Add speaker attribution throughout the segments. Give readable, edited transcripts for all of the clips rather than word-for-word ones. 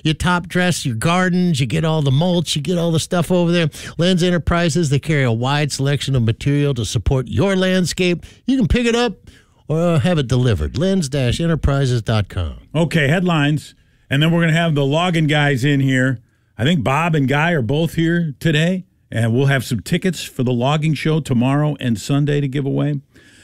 Speaker 1: you top dress your gardens, you get all the mulch, you get all the stuff over there. Lenz Enterprises, they carry a wide selection of material to support your landscape. You can pick it up or have it delivered. Lenz-Enterprises.com.
Speaker 2: Okay, headlines. And then we're going to have the logging guys in here. I think Bob and Guy are both here today. And we'll have some tickets for the logging show tomorrow and Sunday to give away.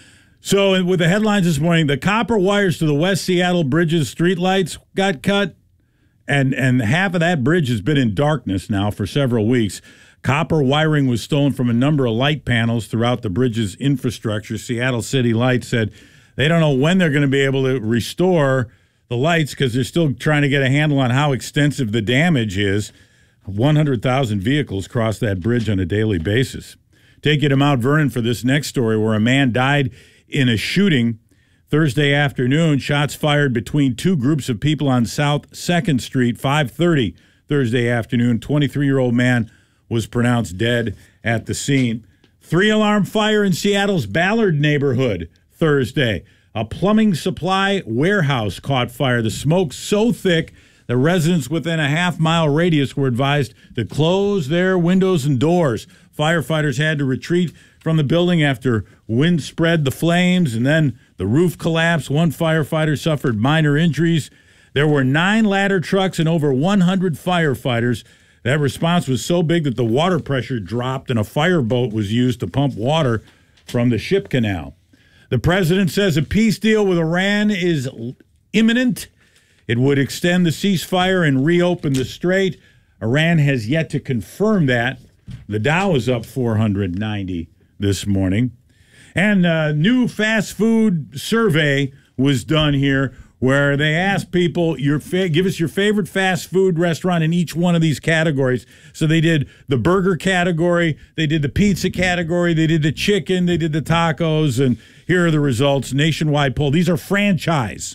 Speaker 2: So with the headlines this morning, the copper wires to the West Seattle Bridge's streetlights got cut. And half of that bridge has been in darkness now for several weeks. Copper wiring was stolen from a number of light panels throughout the bridge's infrastructure. Seattle City Lights said they don't know when they're going to be able to restore the lights because they're still trying to get a handle on how extensive the damage is. 100,000 vehicles cross that bridge on a daily basis. Take you to Mount Vernon for this next story where a man died in a shooting Thursday afternoon. Shots fired between two groups of people on South 2nd Street, 5:30 Thursday afternoon. 23-year-old man was pronounced dead at the scene. 3-alarm fire in Seattle's Ballard neighborhood Thursday. A plumbing supply warehouse caught fire. The smoke so thick the residents within a half-mile radius were advised to close their windows and doors. Firefighters had to retreat from the building after wind spread the flames, and then the roof collapsed. One firefighter suffered minor injuries. There were 9 ladder trucks and over 100 firefighters. That response was so big that the water pressure dropped and a fireboat was used to pump water from the ship canal. The president says a peace deal with Iran is imminent. It would extend the ceasefire and reopen the strait. Iran has yet to confirm that. The Dow is up 490 this morning. And a new fast food survey was done here where they asked people, give us your favorite fast food restaurant in each one of these categories. So they did the burger category, they did the pizza category, they did the chicken, they did the tacos, and here are the results. Nationwide poll. These are franchise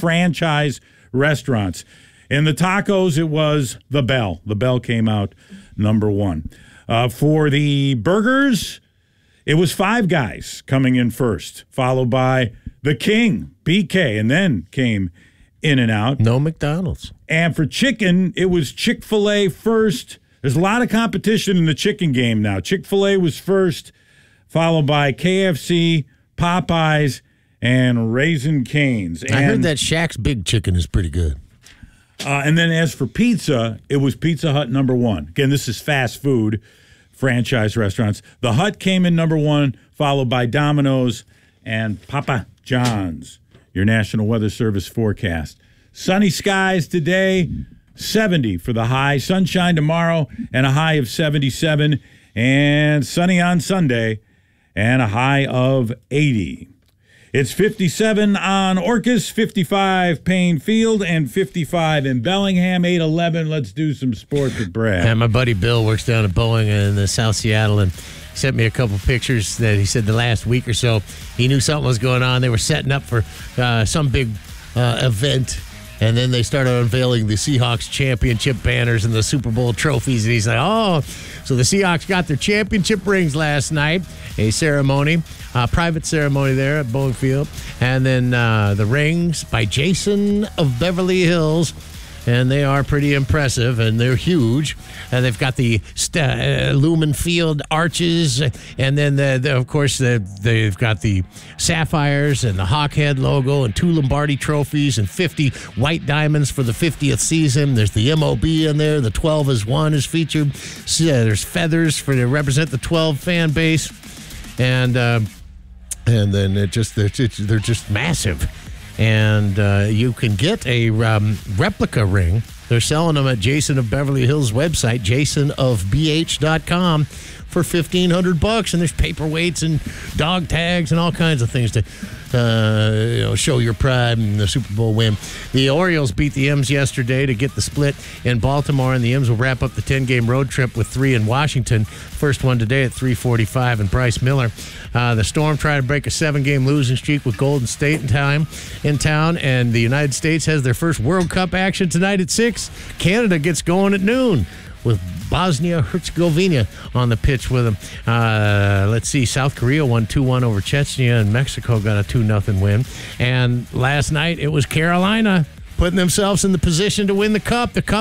Speaker 2: restaurants. In the tacos, it was The Bell. The Bell came out number 1. For the burgers, it was Five Guys coming in first, followed by The King, BK, and then came In-N-Out.
Speaker 1: No McDonald's.
Speaker 2: And for chicken, it was Chick-fil-A first. There's a lot of competition in the chicken game now. Chick-fil-A was first, followed by KFC, Popeyes, and Raising Cane's.
Speaker 1: I heard that Shaq's Big Chicken is pretty good.
Speaker 2: And then as for pizza, it was Pizza Hut number 1. Again, this is fast food franchise restaurants. The Hut came in number 1, followed by Domino's and Papa John's. Your National Weather Service forecast. Sunny skies today, 70 for the high. Sunshine tomorrow and a high of 77. And sunny on Sunday and a high of 80. It's 57 on Orcas, 55 Payne Field, and 55 in Bellingham, 8:11. Let's do some sports with Brad.
Speaker 1: And my buddy Bill works down at Boeing in the South Seattle and sent me a couple pictures that he said the last week or so he knew something was going on. They were setting up for some big event. And then they started unveiling the Seahawks championship banners and the Super Bowl trophies. And he's like, oh, so the Seahawks got their championship rings last night. A ceremony, private ceremony there at Boeing Field. And then the rings by Jason of Beverly Hills. And they are pretty impressive, and they're huge. And they've got the Lumen Field arches, and then, of course, they've got the sapphires and the Hawkhead logo and 2 Lombardi trophies and 50 white diamonds for the 50th season. There's the MOB in there. The 12 as 1 is featured. So, there's feathers to represent the 12 fan base, and then they're just massive. And you can get a replica ring. They're selling them at Jason of Beverly Hills' website, jasonofbh.com, for $1,500. And there's paperweights and dog tags and all kinds of things to show your pride in the Super Bowl win. The Orioles beat the M's yesterday to get the split in Baltimore, and the M's will wrap up the 10-game road trip with 3 in Washington. First one today at 3:45, and Bryce Miller. The Storm try to break a 7-game losing streak with Golden State in town, and the United States has their first World Cup action tonight at 6. Canada gets going at noon with Bosnia-Herzegovina on the pitch with them. Let's see, South Korea won 2-1 over Chechnya, and Mexico got a 2-0 win. And last night it was Carolina putting themselves in the position to win the Cup. The Cup